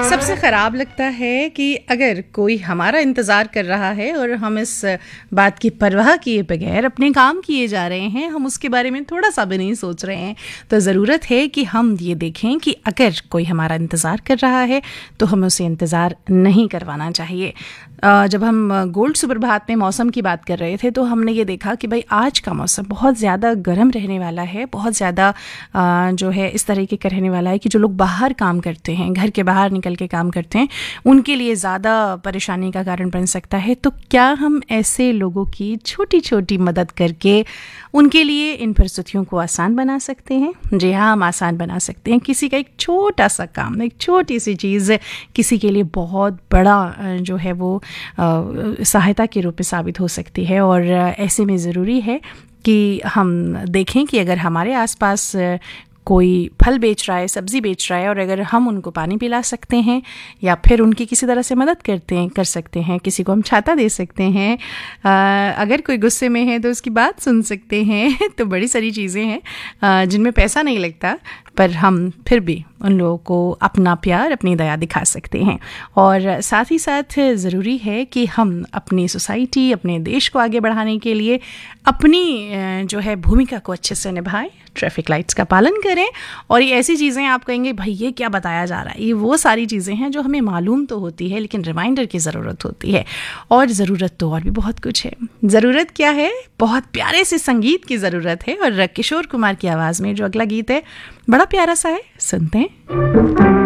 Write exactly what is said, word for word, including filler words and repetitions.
सबसे ख़राब लगता है कि अगर कोई हमारा इंतज़ार कर रहा है और हम इस बात की परवाह किए बगैर अपने काम किए जा रहे हैं, हम उसके बारे में थोड़ा सा भी नहीं सोच रहे हैं। तो ज़रूरत है कि हम ये देखें कि अगर कोई हमारा इंतज़ार कर रहा है तो हमें उसे इंतज़ार नहीं करवाना चाहिए। जब हम गोल्ड सुप्रभात में मौसम की बात कर रहे थे तो हमने ये देखा कि भाई आज का मौसम बहुत ज़्यादा गर्म रहने वाला है, बहुत ज़्यादा जो है इस तरीके का रहने वाला है कि जो लोग बाहर काम करते हैं, घर के बाहर निकल के काम करते हैं, उनके लिए ज़्यादा परेशानी का कारण बन सकता है। तो क्या हम ऐसे लोगों की छोटी छोटी मदद करके उनके लिए इन परिस्थितियों को आसान बना सकते हैं? जी हाँ, हम आसान बना सकते हैं। किसी का एक छोटा सा काम, एक छोटी सी चीज़ किसी के लिए बहुत बड़ा जो है वो सहायता के रूप में साबित हो सकती है। और ऐसे में ज़रूरी है कि हम देखें कि अगर हमारे आसपास कोई फल बेच रहा है, सब्ज़ी बेच रहा है, और अगर हम उनको पानी पिला सकते हैं या फिर उनकी किसी तरह से मदद करते हैं कर सकते हैं, किसी को हम छाता दे सकते हैं, आ, अगर कोई गुस्से में है तो उसकी बात सुन सकते हैं, तो बड़ी सारी चीज़ें हैं जिनमें पैसा नहीं लगता, पर हम फिर भी उन लोगों को अपना प्यार, अपनी दया दिखा सकते हैं। और साथ ही साथ ज़रूरी है कि हम अपनी सोसाइटी, अपने देश को आगे बढ़ाने के लिए अपनी जो है भूमिका को अच्छे से निभाएं, ट्रैफिक लाइट्स का पालन करें। और ये ऐसी चीज़ें आप कहेंगे भाई ये क्या बताया जा रहा है, ये वो सारी चीज़ें हैं जो हमें मालूम तो होती है लेकिन रिमाइंडर की ज़रूरत होती है। और ज़रूरत तो और भी बहुत कुछ है। ज़रूरत क्या है? बहुत प्यारे से संगीत की ज़रूरत है। और किशोर कुमार की आवाज़ में जो अगला गीत है बड़ा प्यारा सा है, सुनते हैं।